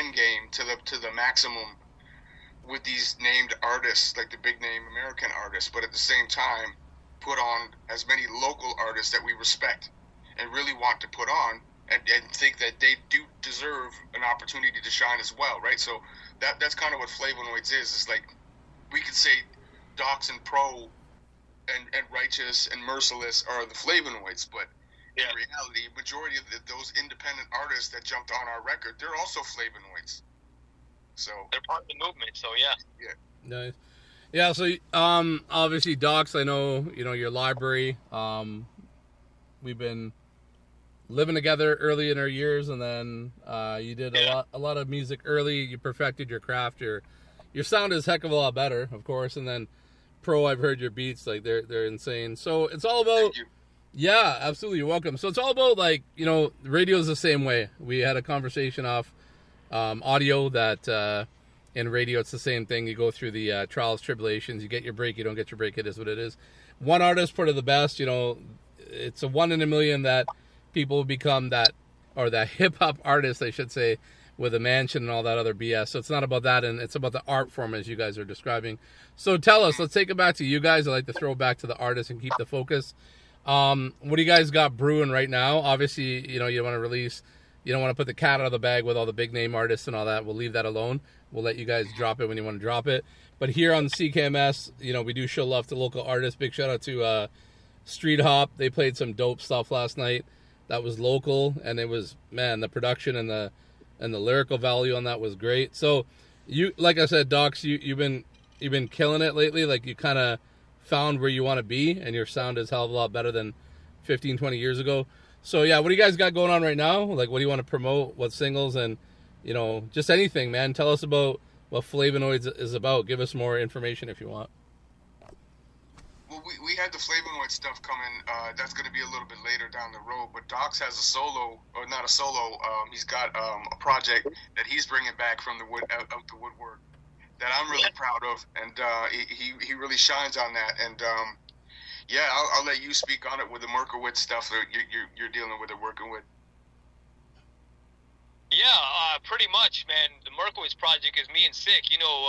end game to the maximum with these named artists, like the big name American artists, but at the same time put on as many local artists that we respect and really want to put on, and think that they do deserve an opportunity to shine as well, right? So that's kind of what Flavonoids is. It's like we could say Docs and Pro and Righteous and Merciless are the Flavonoids, but in reality, majority of those independent artists that jumped on our record, they're also Flavonoids. So they're part of the movement. So yeah. Nice. Yeah. So obviously, Docs, I know your library. We've been living together early in our years, and then you did a lot of music early. You perfected your craft. Your sound is a heck of a lot better, of course. And then Pro, I've heard your beats, like they're insane. So it's all about. Thank you. Yeah, absolutely. You're welcome. So it's all about, like, radio is the same way. We had a conversation off audio that in radio it's the same thing. You go through the trials, tribulations. You get your break, you don't get your break. It is what it is. One artist, part of the best. It's a 1 in a million that people become that hip hop artist, I should say, with a mansion and all that other BS. So it's not about that, and it's about the art form as you guys are describing. So tell us, let's take it back to you guys. I like to throw back to the artist and keep the focus. What do you guys got brewing right now? Obviously, you want to release, you don't want to put the cat out of the bag with all the big name artists and all that. We'll leave that alone. We'll let you guys drop it when you want to drop it. But here on CKMS, we do show love to local artists. Big shout out to Street Hop. They played some dope stuff last night that was local, and it was, man, the production and the lyrical value on that was great. So you, like I said, Docs, you've been killing it lately. Like, you kind of found where you want to be, and your sound is a hell of a lot better than 15, 20 years ago. So yeah, what do you guys got going on right now? Like, what do you want to promote? What singles? And just anything, man. Tell us about what Flavonoids is about. Give us more information if you want. Well, we had the Flavonoid stuff coming. That's going to be a little bit later down the road. But Docs has a solo, or not a solo. He's got a project that he's bringing back from the woodwork that I'm really proud of, and he really shines on that. And I'll let you speak on it with the Merkowitz stuff that you're dealing with or working with. Yeah, pretty much, man. The Merkowitz project is me and Sick.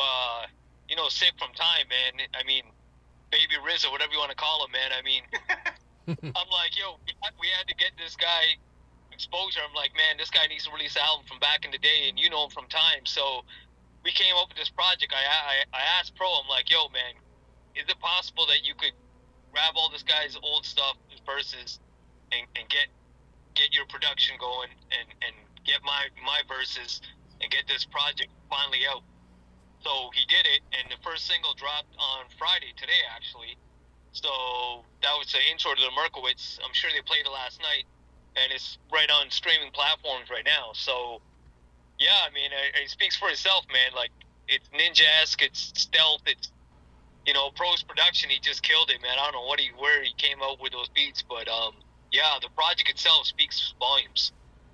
Sick from Time, man. I mean, Baby Rizzo, whatever you want to call him, man. I mean, I'm like, yo, we had to get this guy exposure. I'm like, man, this guy needs to release an album from back in the day, and you know him from Time, so we came up with this project. I asked Pro, I'm like, yo, man, is it possible that you could grab all this guy's old stuff, his verses, and get your production going and get my verses and get this project finally out? So he did it, and the first single dropped on Friday, today actually. So that was the intro to the Merkowitz. I'm sure they played it last night, and it's right on streaming platforms right now. So yeah, I mean, it speaks for itself, man. Like, it's ninja-esque, it's stealth, it's, Pro's production, he just killed it, man. I don't know where he came out with those beats, but, the project itself speaks volumes.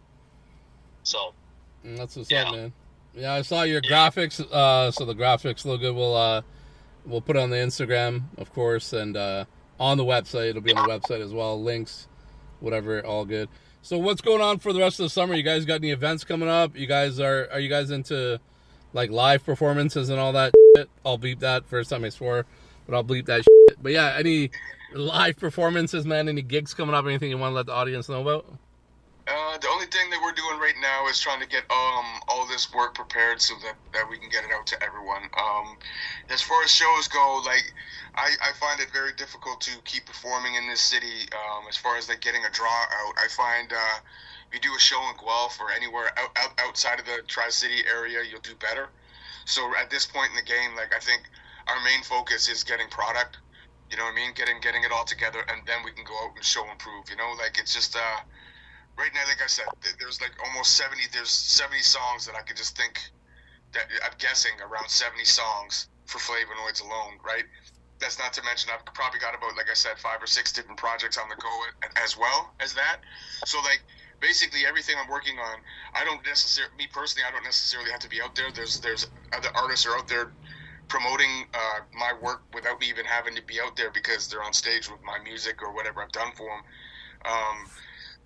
So. That's what's up, man. Yeah, I saw your graphics, so the graphics look good. We'll put it on the Instagram, of course, and on the website. It'll be on the website as well, links, whatever, all good. So what's going on for the rest of the summer? You guys got any events coming up? Are you guys into like live performances and all that shit? I'll bleep that. First time I swore, but I'll bleep that shit. But yeah, any live performances, man? Any gigs coming up? Anything you want to let the audience know about? The only thing that we're doing right now is trying to get all this work prepared so that we can get it out to everyone. As far as shows go, like, I find it very difficult to keep performing in this city. As far as like getting a draw out, I find if you do a show in Guelph or anywhere outside of the Tri-City area, you'll do better. So at this point in the game, like, I think our main focus is getting product. You know what I mean? Getting it all together, and then we can go out and show and prove. Like, it's just right now, like I said, there's like almost 70 songs that I could just think that I'm guessing around 70 songs for Flavonoids alone, right? That's not to mention I've probably got about, like I said, 5 or 6 different projects on the go as well as that. So like basically everything I'm working on, I don't necessarily have to be out there. There's other artists are out there promoting my work without me even having to be out there because they're on stage with my music or whatever I've done for them.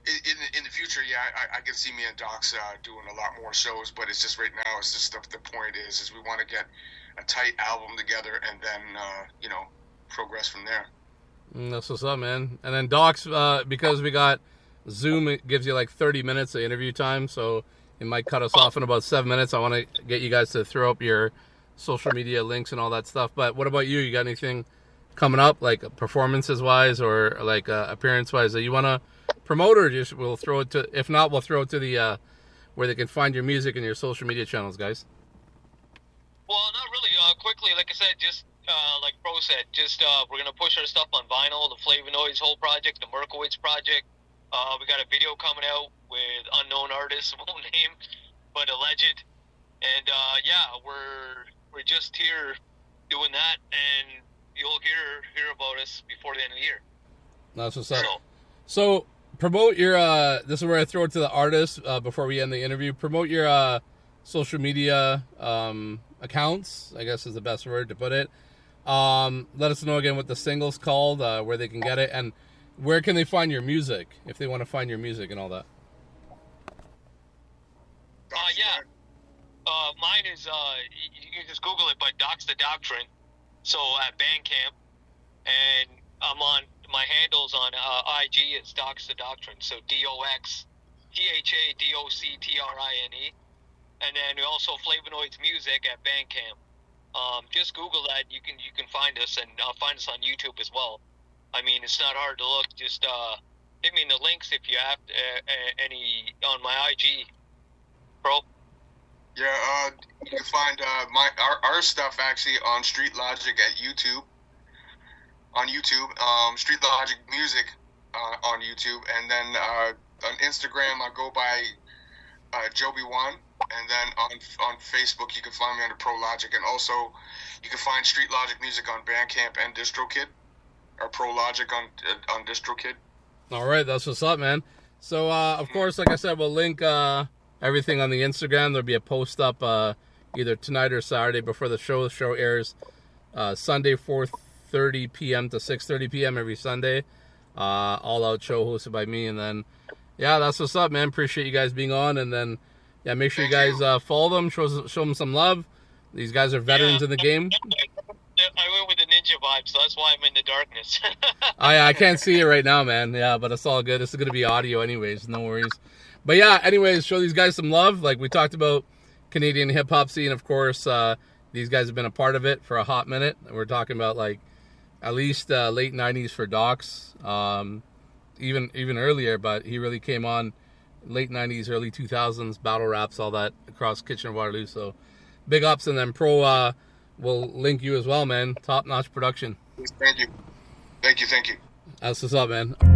in the future, yeah, I can see me and Docs doing a lot more shows, but it's just right now, it's just the point is we want to get a tight album together and then, progress from there. That's what's up, man. And then Docs, because we got Zoom, it gives you like 30 minutes of interview time, so it might cut us off in about 7 minutes. I want to get you guys to throw up your social media links and all that stuff. But what about you? You got anything coming up, like performances-wise or like appearance-wise that you want to promote, or just we'll throw it to, if not, we'll throw it to the where they can find your music and your social media channels, guys? Well, not really. Quickly, like I said, just like Pro said, just we're gonna push our stuff on vinyl. The Flavonoids whole project, the Merkowitz project. We got a video coming out with unknown artists, won't name, but a legend. And we're just here doing that, and you'll hear about us before the end of the year. That's what's up. So promote your. This is where I throw it to the artists before we end the interview. Promote your social media accounts, I guess is the best word to put it. Let us know again what the single's called, where they can get it, and where can they find your music if they want to find your music and all that. Mine is you can just Google it by Docs the Doctrine. So at Bandcamp, and I'm on my handles on IG. It's Docs the Doctrine. So DoxThaDoctrine, and then also Flavonoids Music at Bandcamp. Just Google that. You can find us, and find us on YouTube as well. I mean, it's not hard to look. Just give me the links if you have any on my IG, bro. Yeah, you can find our stuff actually on Street Logic at YouTube. On YouTube, Street Logic Music on YouTube, and then on Instagram I go by Joby1, and then on Facebook you can find me under Pro Logic, and also you can find Street Logic Music on Bandcamp and DistroKid, or Pro Logic on DistroKid. All right, that's what's up, man. So of course, like I said, we'll link everything on the Instagram. There'll be a post up either tonight or Saturday before the show. The show airs Sunday 4:30 p.m. to 6:30 p.m. every Sunday. All out show hosted by me. And then, yeah, that's what's up, man. Appreciate you guys being on. And then, yeah, make sure you guys follow them, show them some love. These guys are veterans in the game. I went with the ninja vibe, so that's why I'm in the darkness. I can't see it right now, man. Yeah, but it's all good. This is going to be audio anyways. No worries. But yeah, anyways, show these guys some love. Like we talked about Canadian hip-hop scene, of course. These guys have been a part of it for a hot minute. We're talking about like at least late 90s for Docs. Even earlier, but he really came on late 90s, early 2000s, battle raps, all that across Kitchener-Waterloo. So big ups, and then Pro will link you as well, man. Top-notch production. Thank you. That's what's up, man.